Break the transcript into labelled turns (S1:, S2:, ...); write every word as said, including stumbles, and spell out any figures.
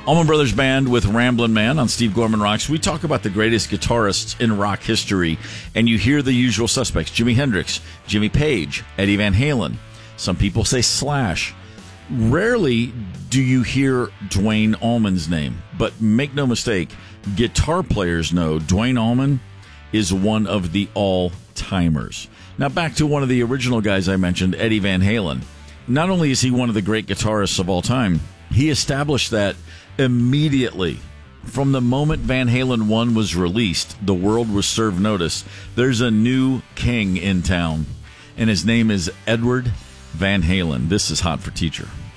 S1: Allman Brothers Band with Ramblin' Man on Steve Gorman Rocks. We talk about the greatest guitarists in rock history, and you hear the usual suspects: Jimi Hendrix, Jimmy Page, Eddie Van Halen. Some people say Slash. Rarely do you hear Duane Allman's name, but make no mistake, guitar players know Duane Allman is one of the all-timers. Now back to one of the original guys I mentioned, Eddie Van Halen. Not only is he one of the great guitarists of all time, he established that immediately. From the moment Van Halen one was released, the world was served notice. There's a new king in town, and his name is Edward Van Halen. This is Hot for Teacher.